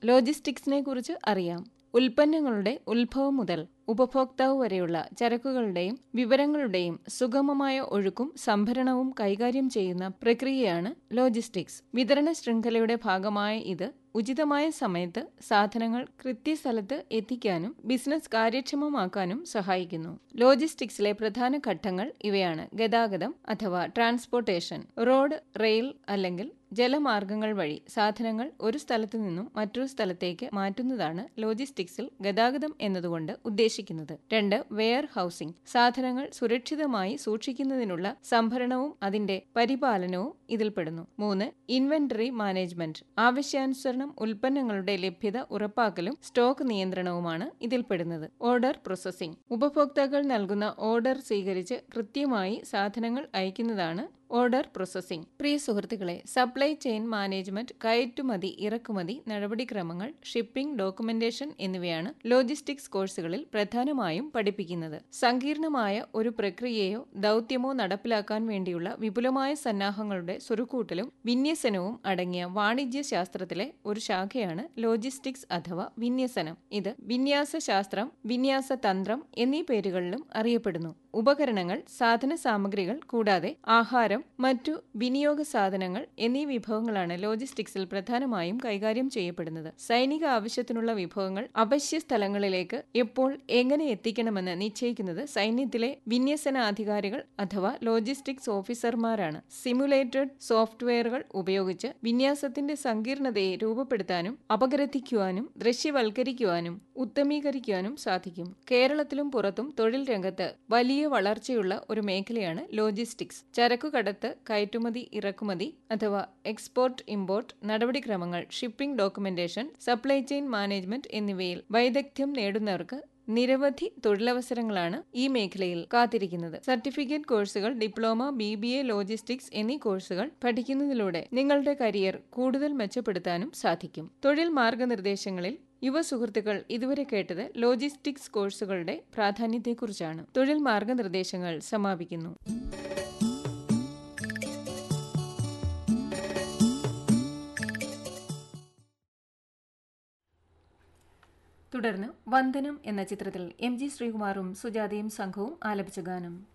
ലോജിസ്റ്റിക്സിനെ കുറിച്ച് അറിയാം. ഉൽപ്പന്നങ്ങളുടെ ഉത്ഭവം മുതൽ ഉപഭോക്താവ് വരെയുള്ള ചരക്കുകളുടെയും വിവരങ്ങളുടെയും സുഗമമായ ഒഴുക്കും സംഭരണവും കൈകാര്യം ചെയ്യുന്ന പ്രക്രിയയാണ് ലോജിസ്റ്റിക്സ്. വിതരണ ശൃംഖലയുടെ ഭാഗമായ ഇത് ഉചിതമായ സമയത്ത് സാധനങ്ങൾ കൃത്യസ്ഥലത്ത് എത്തിക്കാനും ബിസിനസ് കാര്യക്ഷമമാക്കാനും സഹായിക്കുന്നു. ലോജിസ്റ്റിക്സിലെ പ്രധാന ഘട്ടങ്ങൾ ഇവയാണ്: ഗതാഗതം അഥവാ ട്രാൻസ്പോർട്ടേഷൻ. റോഡ്, റെയിൽ അല്ലെങ്കിൽ ജലമാർഗങ്ങൾ വഴി സാധനങ്ങൾ ഒരു സ്ഥലത്തു നിന്നും മറ്റൊരു സ്ഥലത്തേക്ക് മാറ്റുന്നതാണ് ലോജിസ്റ്റിക്സിൽ ഗതാഗതം എന്നതുകൊണ്ട് ഉദ്ദേശിക്കുന്നത്. 2. Wear housing. സാധനങ്ങൾ സുരക്ഷിതമായി സൂക്ഷിക്കുന്നതിനുള്ള സംഭരണവും അതിന്റെ പരിപാലനവും ഇതിൽപ്പെടുന്നു. 3. Inventory management. ആവശ്യാനുസരണം ഉൽപ്പന്നങ്ങളുടെ ലഭ്യത ഉറപ്പാക്കലും സ്റ്റോക്ക് നിയന്ത്രണവുമാണ് ഇതിൽപ്പെടുന്നത്. Order processing. ഉപഭോക്താക്കൾ നൽകുന്ന ഓർഡർ സ്വീകരിച്ച് കൃത്യമായി സാധനങ്ങൾ അയക്കുന്നതാണ് ഓർഡർ പ്രോസസ്സിംഗ്. പ്രിയ സുഹൃത്തുക്കളെ, സപ്ലൈ ചെയിൻ മാനേജ്മെന്റ്, കയറ്റുമതി ഇറക്കുമതി നടപടിക്രമങ്ങൾ, ഷിപ്പിംഗ്, ഡോക്യുമെന്റേഷൻ എന്നിവയാണ് ലോജിസ്റ്റിക്സ് കോഴ്സുകളിൽ പ്രധാനമായും പഠിപ്പിക്കുന്നത്. സങ്കീർണമായ ഒരു പ്രക്രിയയോ ദൗത്യമോ നടപ്പിലാക്കാൻ വേണ്ടിയുള്ള വിപുലമായ സന്നാഹങ്ങളുടെ സ്വരുക്കൂട്ടലും വിന്യസനവും അടങ്ങിയ വാണിജ്യ ശാസ്ത്രത്തിലെ ഒരു ശാഖയാണ് ലോജിസ്റ്റിക്സ് അഥവാ വിന്യസനം. ഇത് വിന്യാസ ശാസ്ത്രം, വിന്യാസ തന്ത്രം എന്നീ പേരുകളിലും അറിയപ്പെടുന്നു. ഉപകരണങ്ങൾ, സാധന സാമഗ്രികൾ കൂടാതെ ആഹാരം, മറ്റു വിനിയോഗ സാധനങ്ങൾ എന്നീ വിഭവങ്ങളാണ് ലോജിസ്റ്റിക്സിൽ പ്രധാനമായും കൈകാര്യം ചെയ്യപ്പെടുന്നത്. സൈനിക ആവശ്യത്തിനുള്ള വിഭവങ്ങൾ അവശ്യ സ്ഥലങ്ങളിലേക്ക് എപ്പോൾ എങ്ങനെ എത്തിക്കണമെന്ന് നിശ്ചയിക്കുന്നത് സൈന്യത്തിലെ വിന്യസനാധികാരികൾ അഥവാ ലോജിസ്റ്റിക്സ് ഓഫീസർമാരാണ്. സിമുലേറ്റഡ് സോഫ്റ്റ്വെയറുകൾ ഉപയോഗിച്ച് വിന്യാസത്തിന്റെ സങ്കീർണതയെ രൂപപ്പെടുത്താനും അപഗ്രഥിക്കുവാനും ദൃശ്യവൽക്കരിക്കുവാനും ഉത്തമീകരിക്കാനും സാധിക്കും. കേരളത്തിലും പുറത്തും തൊഴിൽ രംഗത്ത് വലിയ വളർച്ചയുള്ള ഒരു മേഖലയാണ് ലോജിസ്റ്റിക്സ്. ചരക്കുകടത്ത്, കയറ്റുമതി ഇറക്കുമതി അഥവാ എക്സ്പോർട്ട് ഇമ്പോർട്ട് നടപടിക്രമങ്ങൾ, shipping, documentation, supply chain management എന്നിവയിൽ വൈദഗ്ധ്യം നേടുന്നവർക്ക് നിരവധി തൊഴിലവസരങ്ങളാണ് ഈ മേഖലയിൽ കാത്തിരിക്കുന്നത്. സർട്ടിഫിക്കറ്റ് കോഴ്സുകൾ, ഡിപ്ലോമ, BBA, ലോജിസ്റ്റിക്സ് എന്നീ കോഴ്സുകൾ പഠിക്കുന്നതിലൂടെ നിങ്ങളുടെ കരിയർ കൂടുതൽ മെച്ചപ്പെടുത്താനും സാധിക്കും. തൊഴിൽ മാർഗനിർദ്ദേശങ്ങളിൽ യുവ സുഹൃത്തുക്കൾ ഇതുവരെ കേട്ടത് ലോജിസ്റ്റിക്സ് കോഴ്സുകളുടെ പ്രാധാന്യത്തെക്കുറിച്ചാണ്. തൊഴിൽ മാർഗനിർദ്ദേശങ്ങൾ സമാപിക്കുന്നു. തുടർന്ന് വന്ദനം എന്ന ചിത്രത്തിൽ MG ശ്രീകുമാറും സുജാതയും സംഘവും ആലപിച്ച ഗാനം.